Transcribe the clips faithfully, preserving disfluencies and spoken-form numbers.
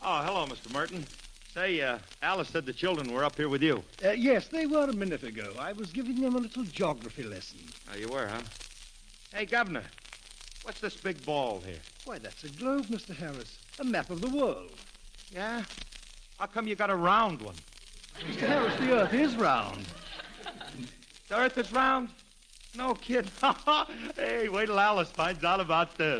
Oh, hello, Mister Merton. Say, uh, Alice said the children were up here with you. Uh, yes, they were a minute ago. I was giving them a little geography lesson. Oh, you were, huh? Hey, Governor, what's this big ball here? Why, that's a globe, Mister Harris. A map of the world. Yeah? How come you got a round one? Mister Harris, the Earth is round. The Earth is round? No kidding. Hey, wait till Alice finds out about this.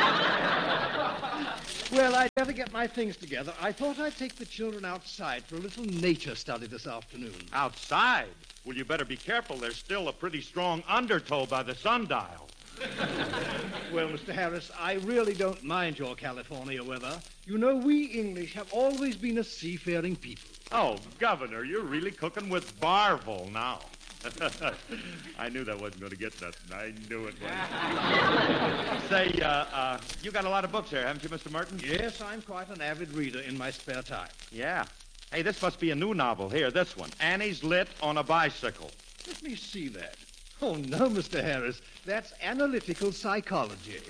Well, I'd better get my things together. I thought I'd take the children outside for a little nature study this afternoon. Outside? Well, you better be careful. There's still a pretty strong undertow by the sundial. Well, Mister Harris, I really don't mind your California weather. You know, we English have always been a seafaring people. Oh, Governor, you're really cooking with Barville now. I knew that wasn't going to get nothing. I knew it wasn't. Say, uh, uh, you got a lot of books here, haven't you, Mister Merton? Yes, I'm quite an avid reader in my spare time. Yeah. Hey, this must be a new novel. Here, this one. Annie's Lit on a Bicycle. Let me see that. Oh, no, Mister Harris. That's analytical psychology.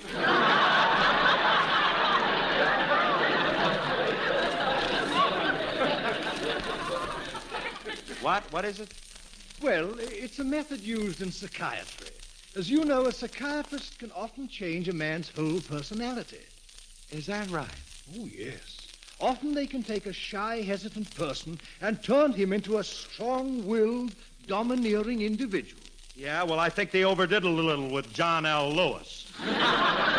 What? What is it? Well, it's a method used in psychiatry. As you know, a psychiatrist can often change a man's whole personality. Is that right? Oh, yes. Often they can take a shy, hesitant person and turn him into a strong-willed, domineering individual. Yeah, well, I think they overdid a little with John L. Lewis.